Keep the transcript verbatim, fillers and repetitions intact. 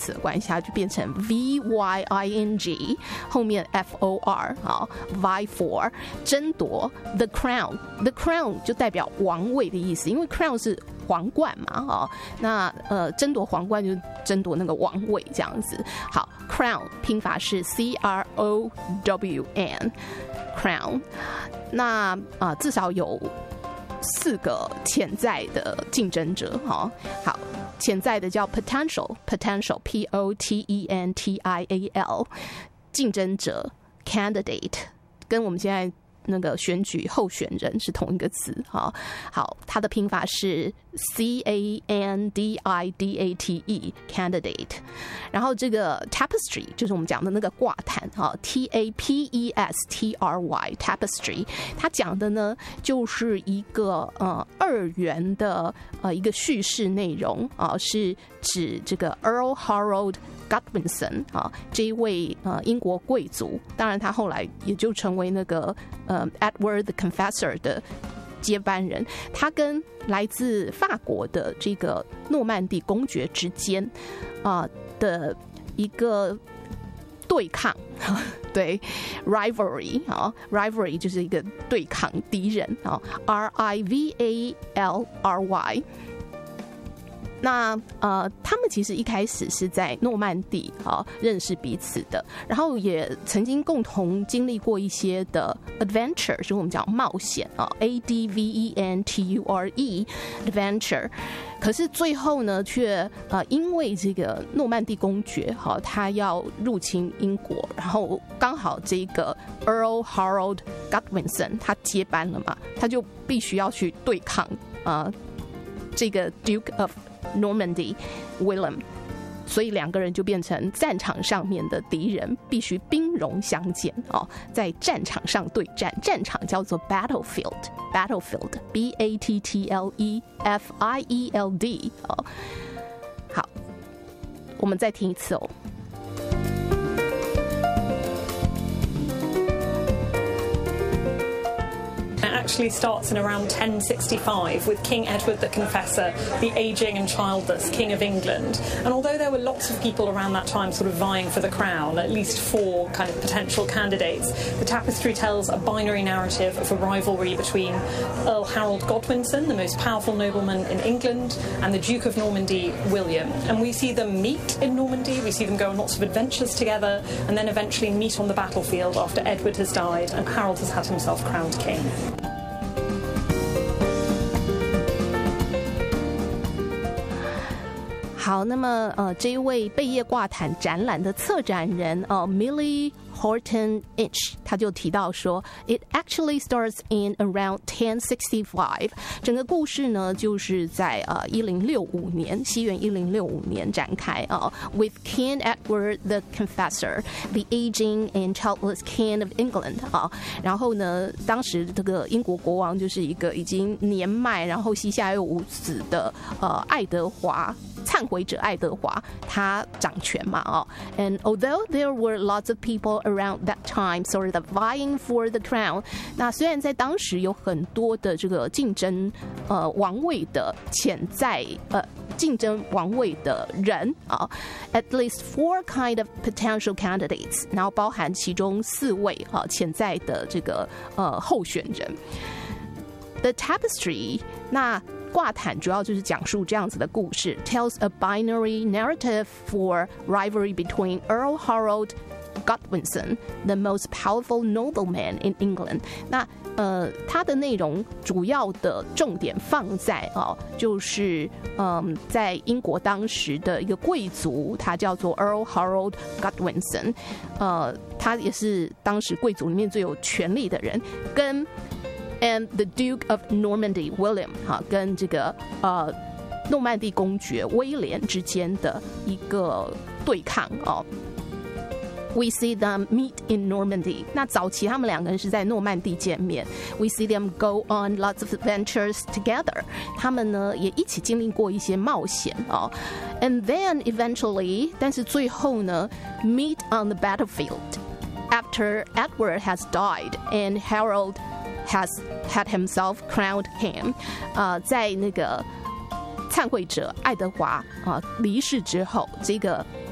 词的关系，它就变成 V Y I N G 后面 F O R 啊 ，vie for 争夺 the crown the crown 就代表王位的意思，因为 crown 是皇冠嘛，哦，那呃争夺皇冠就争夺那个王位这样子。好 ，crown 拼法是 C R O W N crown， 那啊、呃、至少有四个潜在的竞争者，哈、哦，好，潜在的叫 potential potential P O T E N T I A L 竞争者 candidate 跟我们现在那个选举候选人是同一个词，哈，好，它的拼法是 C A N D I D A T E candidate， 然后这个 tapestry 就是我们讲的那个挂毯，哈 T A P E S T R Y tapestry， 它讲的呢就是一个呃二元的呃一个叙事内容啊，是指这个 Earl Harold Godwinson 啊，这一位呃英国贵族，当然他后来也就成为那个呃 Edward the Confessor 的接班人。他跟来自法国的这个诺曼底公爵之间啊、呃、的一个对抗，对 rivalry 啊 rivalry 就是一个对抗敌人啊 R I V A L R Y。那呃，他们其实一开始是在诺曼底啊认识彼此的，然后也曾经共同经历过一些的 adventure， 就是我们讲冒险啊 ，A D V E N T U R E adventure。可是最后呢，却呃因为这个诺曼底公爵哈、啊，他要入侵英国，然后刚好这个 Earl Harold Godwinson 他接班了嘛，他就必须要去对抗啊这个 Duke of Normandy William， 所以两个人就变成战场上面的敌人，必须兵戎相见哦，在战场上对战，战场叫做 battlefield battlefield B A T T L E F I E L D 哦。好，我们再听一次哦。 Actually starts in around ten sixty-five with King Edward the Confessor, the ageing and childless King of England. And although there were lots of people around that time sort of vying for the crown, at least four kind of potential candidates, the tapestry tells a binary narrative of a rivalry between Earl Harold Godwinson, the most powerful nobleman in England, and the Duke of Normandy, William. And we see them meet in Normandy, we see them go on lots of adventures together, and then eventually meet on the battlefield after Edward has died and Harold has had himself crowned king. 好，那么呃，这一位贝叶挂毯展览的策展人呃 Millie Horton Inch， 他就提到说 ，It actually starts in around ten sixty-five。整个故事呢，就是在呃一零六五年，西元一零六五年展开啊、呃、，with King Edward the Confessor, the aging and childless King of England 啊。然后呢，当时这个英国国王就是一个已经年迈，然后膝下又无子的呃爱德华。忏悔者爱德华他掌权嘛哦 ，and although there were lots of people around that time sort of vying for the crown， 那虽然在当时有很多的这个竞争呃王位的潜在呃竞争王位的人啊 ，at least four kind of potential candidates， 然后包含其中四位啊潜在的这个呃候选人。The tapestry 那。挂毯主要就是讲述这样子的故事 ，tells a binary narrative for rivalry between Earl Harold Godwinson, the most powerful nobleman in England。那呃，它的内容主要的重点放在哦，就是嗯，在英国当时的一个贵族，他叫做 Earl Harold Godwinson， 呃，他也是当时贵族里面最有权力的人，跟。And the Duke of Normandy William 哈，跟这个呃诺曼底公爵威廉之间的一个对抗哦。We see them meet in Normandy。那早期他们两个人是在诺曼底见面。We see them go on lots of adventures together。他们呢也一起经历过一些冒险哦。And then eventually， 但是最后呢 ，meet on the battlefield after Edward has died and Harold。has had himself crowned king， 呃，在那个忏悔者爱德华啊、呃、离世之后，这个